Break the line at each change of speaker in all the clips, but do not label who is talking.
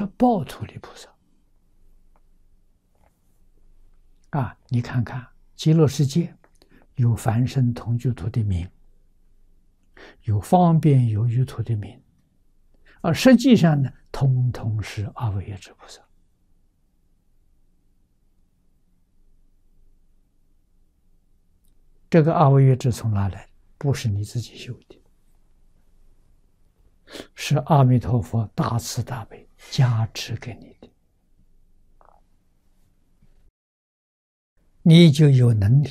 是报图利菩萨啊！你看看极乐世界有凡圣同居土的名，有方便有余土的名，而实际上呢，通通是阿惟越致菩萨。这个阿惟越致从哪来？不是你自己修的，是阿弥陀佛大慈大悲加持给你的，你就有能力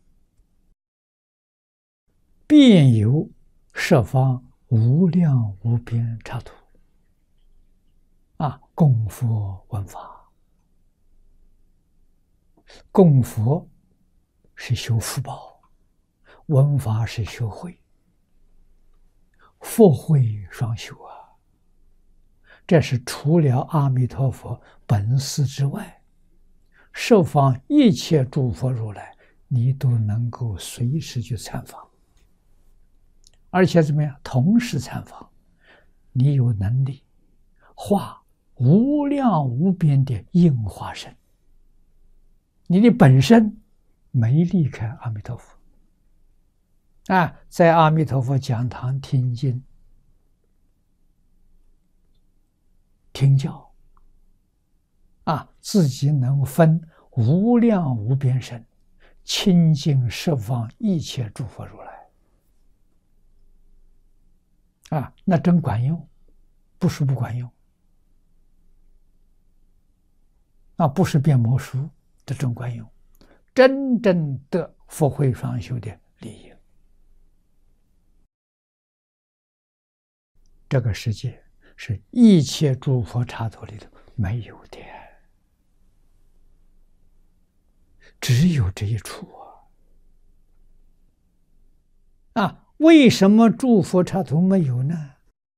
遍游十方无量无边刹土啊，供佛闻法。供佛是修福报，闻法是修慧，佛慧双修啊！这是除了阿弥陀佛本师之外，十方一切诸佛如来，你都能够随时去参访，而且怎么样？同时参访，你有能力化无量无边的应化身，你的本身没离开阿弥陀佛啊，在阿弥陀佛讲堂听经听教啊，自己能分无量无边身，亲近十方一切诸佛如来啊，那真管用，不是不管用啊，不是变魔术，这真管用，真正得佛慧双修的利益。这个世界是一切诸佛刹土里头没有的，只有这一处啊！为什么诸佛刹土没有呢？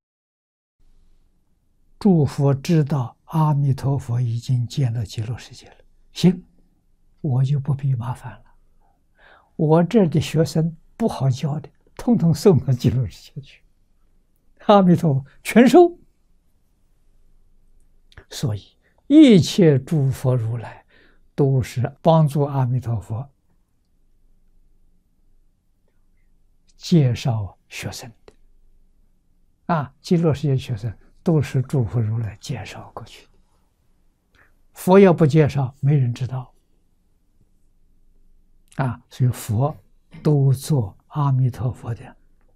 诸佛知道阿弥陀佛已经建了极乐世界了，行，我就不必麻烦了。我这儿的学生不好教的，统统送到极乐世界去，阿弥陀佛全收。所以一切诸佛如来都是帮助阿弥陀佛介绍学生的啊，极乐世界学生都是诸佛如来介绍过去的，佛要不介绍，没人知道啊，所以佛都做阿弥陀佛的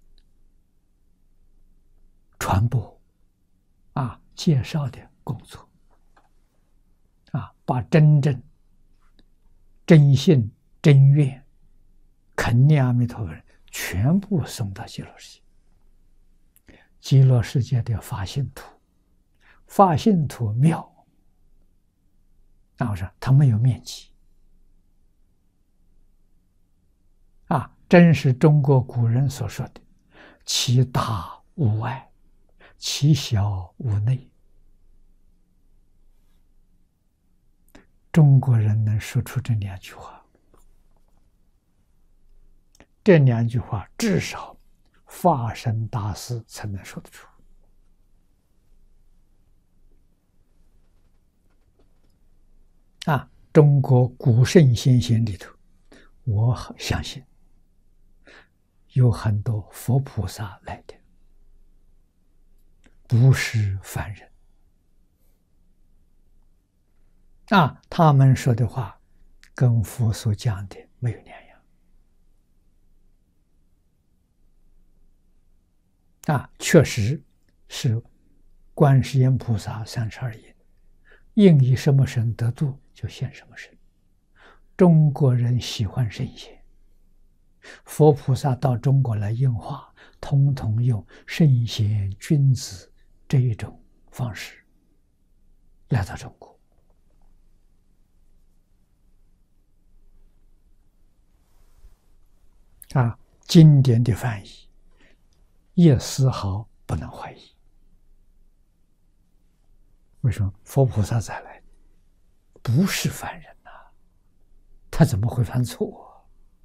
传播啊，介绍的工作啊，把真正真信真愿肯念阿弥陀佛人全部送到极乐世界。极乐世界的法性土，法性土妙啊，我说它没有面积啊，真是中国古人所说的其大无外，其小无内。中国人能说出这两句话，这两句话至少法身大师才能说得出啊！中国古圣先贤里头，我相信有很多佛菩萨来的，不是凡人啊！他们说的话跟佛所讲的没有两样啊！确实是观世音菩萨32应，应以什么身得度就现什么身。中国人喜欢圣贤，佛菩萨到中国来应化，统统用圣贤君子这一种方式来到中国啊，经典的翻译也丝毫不能怀疑。为什么佛菩萨再来不是凡人呐？他怎么会犯错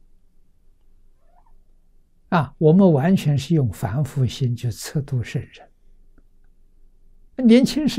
啊？我们完全是用凡夫心去测度圣人。年轻时